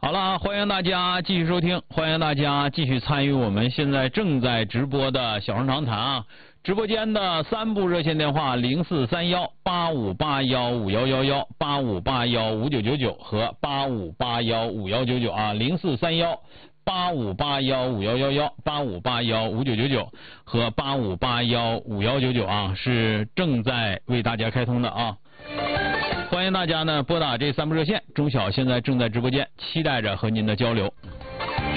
好了啊，欢迎大家继续收听，欢迎大家继续参与我们现在正在直播的小声长谈啊。直播间的3部热线电话04318581511185815999和85815199啊04318581511185815999和85815199啊是正在为大家开通的啊。欢迎大家呢拨打这3部热线，钟晓现在正在直播间，期待着和您的交流。